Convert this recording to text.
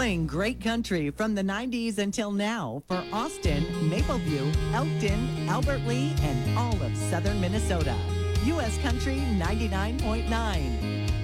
Playing great country from the 90s until now for Austin, Mapleview, Elkton, Albert Lee, and all of southern Minnesota. U.S. Country 99.9.